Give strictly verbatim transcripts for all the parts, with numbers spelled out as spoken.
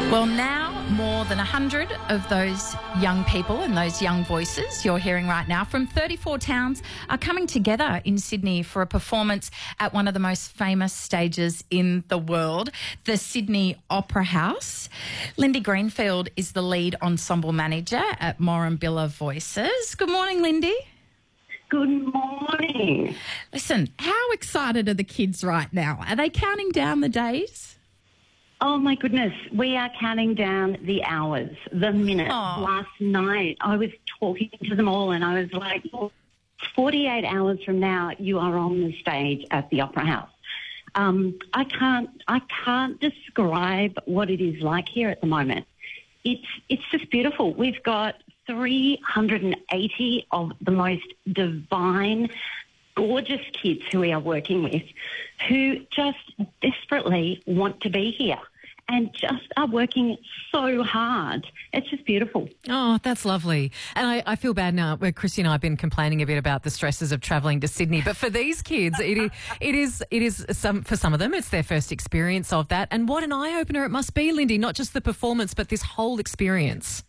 Well, now more than one hundred of those young people and those young voices you're hearing right now from thirty-four towns are coming together in Sydney for a performance at one of the most famous stages in the world, the Sydney Opera House. Lindy Greenfield is the lead ensemble manager at Murrumbidgee Voices. Good morning, Lindy. Good morning. Listen, how excited are the kids right now? Are they counting down the days? Oh, my goodness. We are counting down the hours, the minutes. Aww. Last night, I was talking to them all and I was like, forty-eight hours from now, you are on the stage at the Opera House. Um, I can't, I can't describe what it is like here at the moment. It's, it's just beautiful. We've got three hundred eighty of the most divine, gorgeous kids who we are working with who just desperately want to be here and just are working so hard. It's just beautiful. Oh, that's lovely. And I, I feel bad now where Chrissy and I have been complaining a bit about the stresses of travelling to Sydney. But for these kids, it is, it is, it is some, for some of them, it's their first experience of that. And what an eye-opener it must be, Lindy, not just the performance, but this whole experience.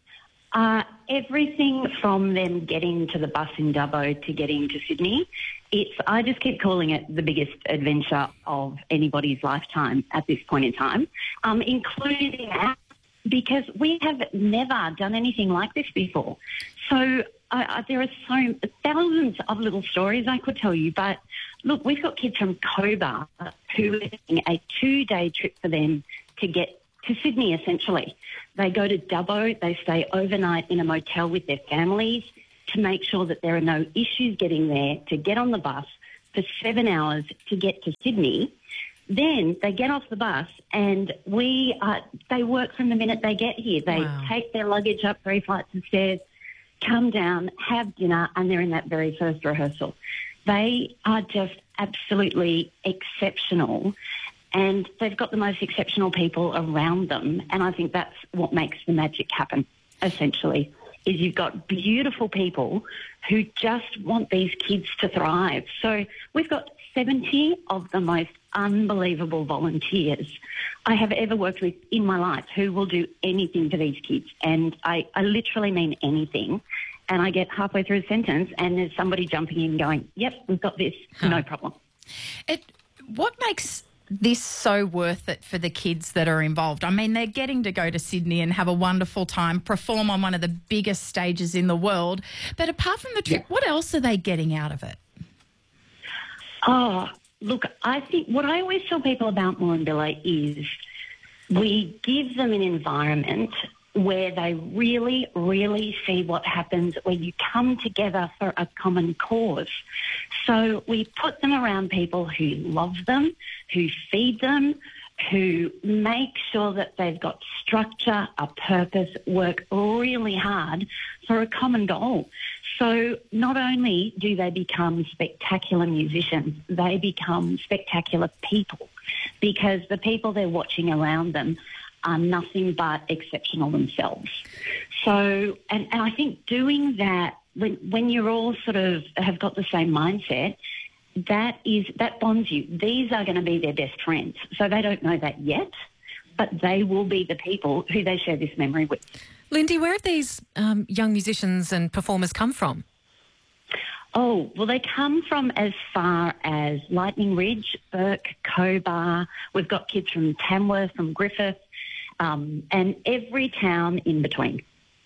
Uh, everything from them getting to the bus in Dubbo to getting to Sydney, it's, I just keep calling it the biggest adventure of anybody's lifetime at this point in time, um, including that, because we have never done anything like this before. So uh, uh, there are so thousands of little stories I could tell you, but look, we've got kids from Cobar who are doing a two-day trip for them to get to Sydney, essentially. They go to Dubbo, they stay overnight in a motel with their families to make sure that there are no issues getting there, to get on the bus for seven hours to get to Sydney. Then they get off the bus and we uh, they work from the minute they get here. They Wow. take their luggage up three flights of stairs, come down, have dinner, and they're in that very first rehearsal. They are just absolutely exceptional. And they've got the most exceptional people around them. And I think that's what makes the magic happen, essentially, is you've got beautiful people who just want these kids to thrive. So we've got seventy of the most unbelievable volunteers I have ever worked with in my life who will do anything for these kids. And I, I literally mean anything. And I get halfway through a sentence and there's somebody jumping in going, yep, we've got this, Huh. no problem. It, what makes this so worth it for the kids that are involved? I mean, they're getting to go to Sydney and have a wonderful time, perform on one of the biggest stages in the world. But apart from the trip, Yeah. what else are they getting out of it? Oh, look, I think what I always tell people about Murrumbidgee is we give them an environment where they really, really see what happens when you come together for a common cause. So we put them around people who love them, who feed them, who make sure that they've got structure, a purpose, work really hard for a common goal. So not only do they become spectacular musicians, they become spectacular people because the people they're watching around them are nothing but exceptional themselves. So, and, and I think doing that, when, when you're all sort of have got the same mindset, that is, that bonds you. These are going to be their best friends. So they don't know that yet, but they will be the people who they share this memory with. Lindy, where have these um, young musicians and performers come from? Oh, well, they come from as far as Lightning Ridge, Burke, Cobar. We've got kids from Tamworth, from Griffith, um, and every town in between.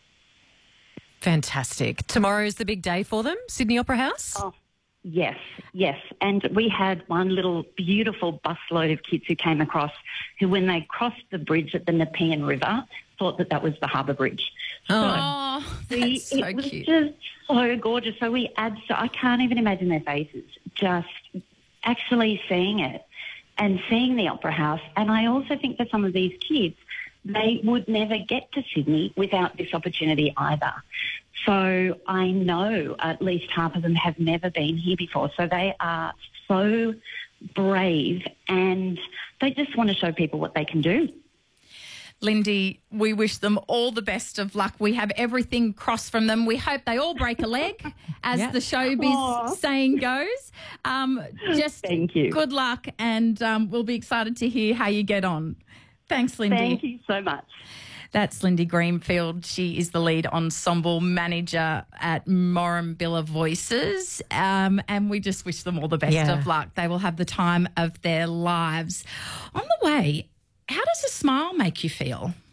Fantastic. Tomorrow's the big day for them, Sydney Opera House? Oh, yes, yes. And we had one little beautiful busload of kids who came across who, when they crossed the bridge at the Nepean River, thought that that was the Harbour Bridge. So Oh, we, that's so it was cute. just so gorgeous. So we add, so I can't even imagine their faces, just actually seeing it and seeing the Opera House. And I also think for some of these kids, they would never get to Sydney without this opportunity either. So I know at least half of them have never been here before. So they are so brave and they just want to show people what they can do. Lindy, we wish them all the best of luck. We have everything crossed from them. We hope they all break a leg, as Yeah. the showbiz Aw. saying goes. Um, just Thank you. good luck, and um, we'll be excited to hear how you get on. Thanks, Lindy. Thank you so much. That's Lindy Greenfield. She is the lead ensemble manager at Morumbilla Voices. Um, and we just wish them all the best Yeah. of luck. They will have the time of their lives. On the way, how does a smile make you feel?